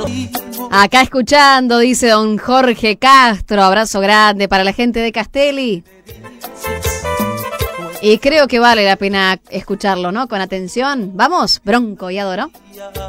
Acá escuchando, dice don Jorge Castro. Abrazo grande para la gente de Castelli. Y creo que vale la pena escucharlo, ¿no? Con atención. Vamos, Bronco y Adoro.